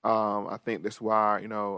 I think that's why,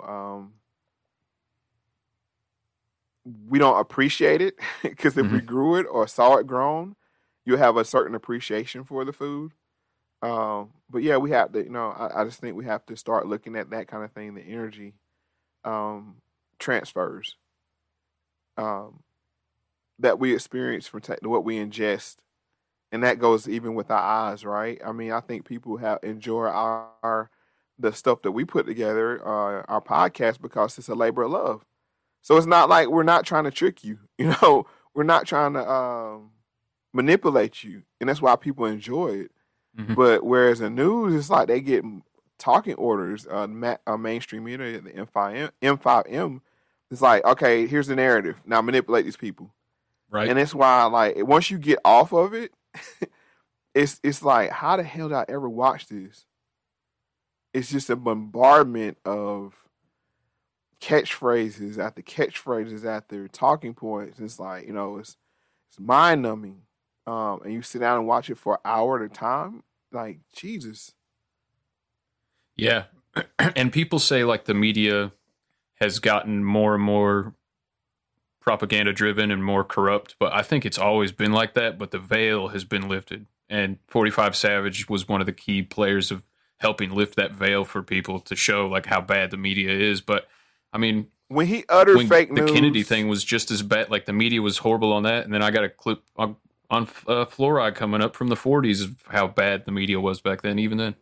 we don't appreciate it because if we Hmm. grew it or saw it grown, you have a certain appreciation for the food. But yeah, we have to, I just think we have to start looking at that kind of thing, the energy um, transfers um, that we experience from what we ingest. And that goes even with our eyes, right? I mean, I think people have enjoy the stuff that we put together, our podcast, because it's a labor of love. So it's not like we're not trying to trick you, we're not trying to manipulate you, and that's why people enjoy it. Hmm. But whereas the news, it's like they get talking orders. Mainstream media, the M5M, it's like, okay, here's the narrative. Now manipulate these people, Right. and that's why, like, once you get off of it, it's like, how the hell did I ever watch this? It's just a bombardment of catchphrases after catchphrases after talking points. It's like, it's mind numbing. And you sit down and watch it for an hour at a time. Like, Jesus. Yeah. And people say like the media has gotten more and more propaganda driven and more corrupt, but I think it's always been like that, but the veil has been lifted. And 45 Savage was one of the key players of helping lift that veil for people to show like how bad the media is. But I mean, When he uttered when fake the Kennedy news, thing was just as bad, like the media was horrible on that, and then I got a clip on fluoride coming up from the 40s of how bad the media was back then, even then.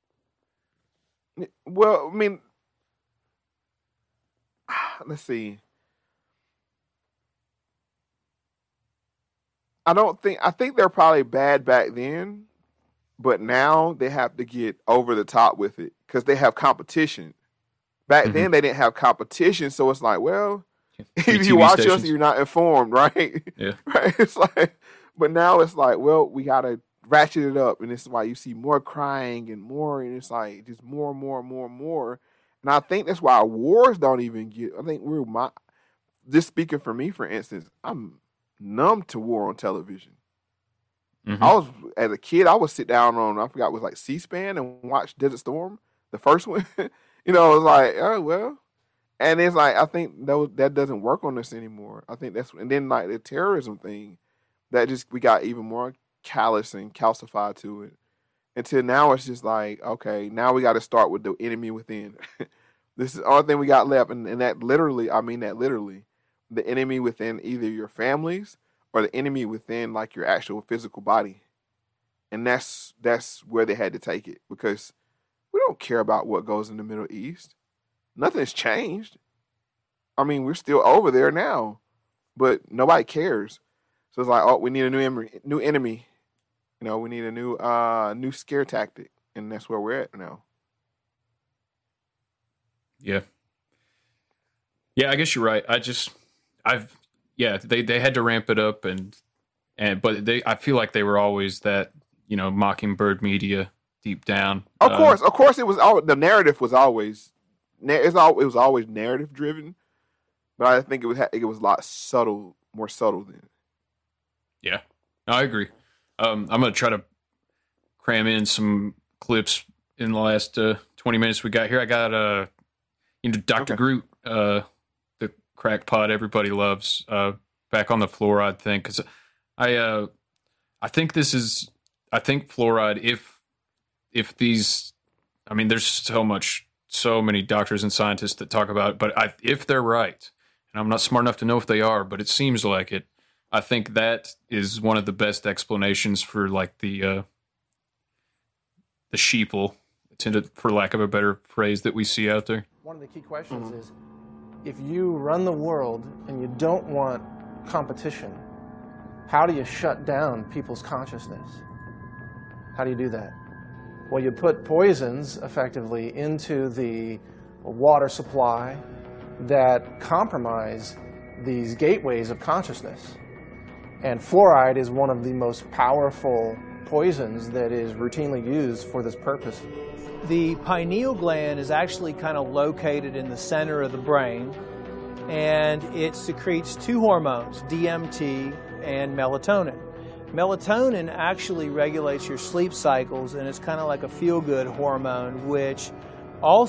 well, I mean, let's see. I think they're probably bad back then, but now they have to get over the top with it because they have competition. Back Hmm. then they didn't have competition, so it's like, well, Free if you TV watch us, stations. you're not informed, right? Yeah. Right? It's like, but now it's like, well, we gotta ratchet it up, and it's why you see more crying and more, and it's like just more and more and more and more. And I think that's why wars don't even get. I think just speaking for me, for instance, I'm numb to war on television. Hmm. I was as a kid, I would sit down on, I forgot, it was like C-SPAN and watch Desert Storm, the first one. It was like, oh well. And it's like, I think that doesn't work on us anymore. I think and then like the terrorism thing, that just we got even more callous and calcified to it. Until now, it's just like, okay, now we got to start with the enemy within. This is the only thing we got left, and that literally, I mean that literally, the enemy within either your families or the enemy within like your actual physical body, and that's where they had to take it because we don't care about what goes in the Middle East. Nothing's changed. I mean, we're still over there now, but nobody cares. So it's like, oh, we need a new enemy. New enemy. We need a new scare tactic, and that's where we're at now. Yeah. Yeah, I guess you're right. I've, yeah, they had to ramp it up but I feel like they were always that, Mockingbird media deep down. Of course, it was the narrative was always, it was always narrative driven, but I think it was a lot more subtle than. Yeah, no, I agree. I'm going to try to cram in some clips in the last 20 minutes we got here. I got, Dr. Okay. Groot, the crackpot everybody loves, back on the fluoride thing. Because I, I think fluoride, if these, I mean, there's so many doctors and scientists that talk about it, but if they're right, and I'm not smart enough to know if they are, but it seems like it, I think that is one of the best explanations for like the sheeple, for lack of a better phrase, that we see out there. One of the key questions is, if you run the world and you don't want competition, how do you shut down people's consciousness? How do you do that? Well, you put poisons effectively into the water supply that compromise these gateways of consciousness. And fluoride is one of the most powerful poisons that is routinely used for this purpose. The pineal gland is actually kind of located in the center of the brain, and it secretes two hormones, DMT and melatonin. Melatonin actually regulates your sleep cycles, and it's kind of like a feel-good hormone, which also